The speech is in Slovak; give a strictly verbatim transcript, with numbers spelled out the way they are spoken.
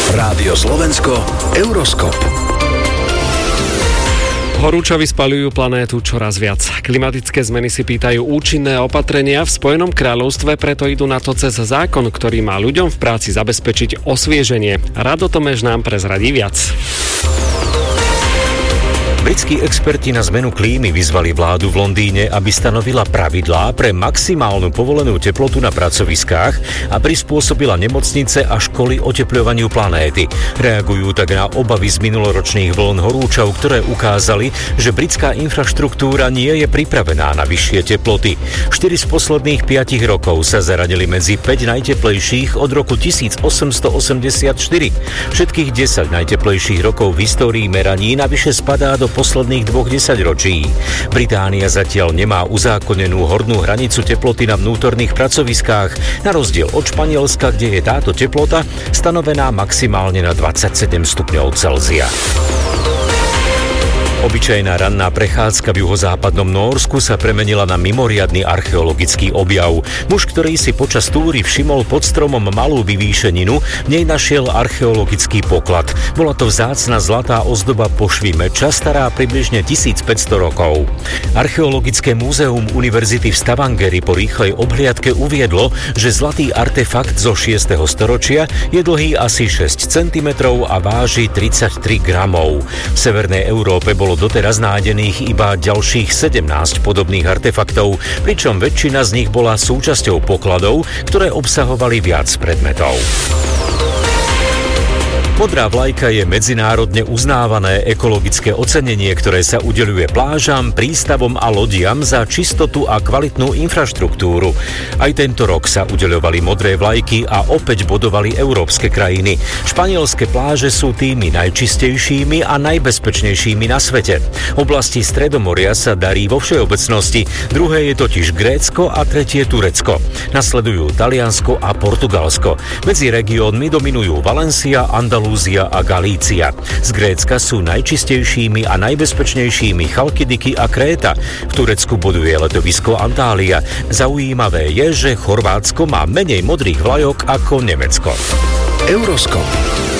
Rádio Slovensko, Euroskop. Horúčavy spaľujú planétu čoraz viac. Klimatické zmeny si pýtajú účinné opatrenia. V Spojenom kráľovstve preto idú na to cez zákon, ktorý má ľuďom v práci zabezpečiť osvieženie. Rado Tomeš nám prezradí viac. Britskí experti na zmenu klímy vyzvali vládu v Londýne, aby stanovila pravidlá pre maximálnu povolenú teplotu na pracoviskách a prispôsobila nemocnice a školy otepľovaniu planéty. Reagujú tak na obavy z minuloročných vln horúčav, ktoré ukázali, že britská infraštruktúra nie je pripravená na vyššie teploty. Štyri z posledných piatich rokov sa zaradili medzi päť najteplejších od roku tisícosemstoosemdesiatštyri. Všetkých desať najteplejších rokov v histórii meraní navyše spadá do posledných dvoch desaťročí. Británia zatiaľ nemá uzákonenú hornú hranicu teploty na vnútorných pracoviskách, na rozdiel od Španielska, kde je táto teplota stanovená maximálne na dvadsaťsedem stupňov Celzia. Obyčajná ranná prechádzka v juhozápadnom Nórsku sa premenila na mimoriadny archeologický objav. Muž, ktorý si počas túry všimol pod stromom malú vyvýšeninu, v nej našiel archeologický poklad. Bola to vzácna zlatá ozdoba pošvy meča, stará približne tisícpäťsto rokov. Archeologické múzeum Univerzity v Stavangeri po rýchlej obhliadke uviedlo, že zlatý artefakt zo šiesteho storočia je dlhý asi šesť centimetrov a váži tridsaťtri gramov. V severnej Európe bolo doteraz nájdených iba ďalších sedemnásť podobných artefaktov, pričom väčšina z nich bola súčasťou pokladov, ktoré obsahovali viac predmetov. Modrá vlajka je medzinárodne uznávané ekologické ocenenie, ktoré sa udeľuje plážam, prístavom a lodiam za čistotu a kvalitnú infraštruktúru. Aj tento rok sa udeľovali modré vlajky a opäť bodovali európske krajiny. Španielske pláže sú tými najčistejšími a najbezpečnejšími na svete. Oblasti Stredomoria sa darí vo všeobecnosti, druhé je totiž Grécko a tretie Turecko. Nasledujú Taliansko a Portugalsko. Medzi regiónmi dominujú Valencia, Andalúzia a Galícia. Z Grécka sú najčistejšími a najbezpečnejšími Chalkidiky a Kréta. V Turecku boduje letovisko Antália. Zaujímavé je, že Chorvátsko má menej modrých vlajok ako Nemecko. Euroskop.